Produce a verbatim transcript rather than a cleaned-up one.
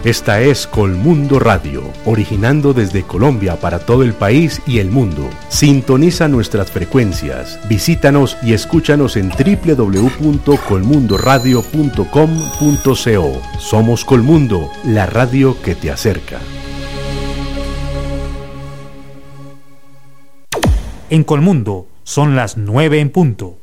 Esta es Colmundo Radio, originando desde Colombia para todo el país y el mundo. Sintoniza nuestras frecuencias, visítanos y escúchanos en doble u doble u doble u punto colmundo radio punto com punto co. Somos Colmundo, la radio que te acerca. En Colmundo son las nueve en punto.